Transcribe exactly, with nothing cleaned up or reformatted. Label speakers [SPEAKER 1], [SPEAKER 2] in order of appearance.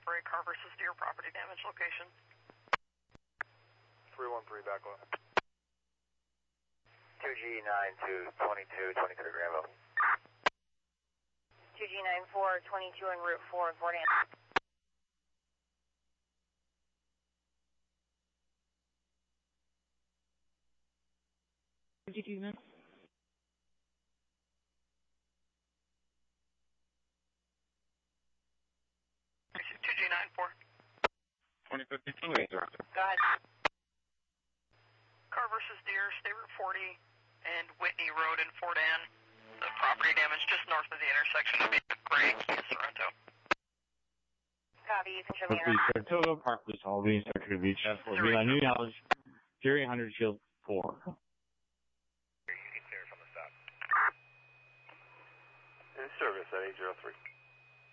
[SPEAKER 1] for a car versus deer property damage location.
[SPEAKER 2] three one three, back left.
[SPEAKER 3] two G nine two twenty-two twenty-three Granville.
[SPEAKER 4] two G nine four twenty-two on Route four, Fort Ann.
[SPEAKER 5] two G nine.
[SPEAKER 1] two G nine four.
[SPEAKER 5] twenty fifty-two, eight,
[SPEAKER 4] Go ahead.
[SPEAKER 1] Car versus deer, State Route forty and Whitney Road in Fort Ann. The property damage just north of the intersection of Gray and Sorrento.
[SPEAKER 4] Copy, you can show me
[SPEAKER 5] Please,
[SPEAKER 4] around.
[SPEAKER 5] Saratoga Park, please, all being Secretary of Beach, for Beeline New Knowledge, Jerry one hundred Shield four.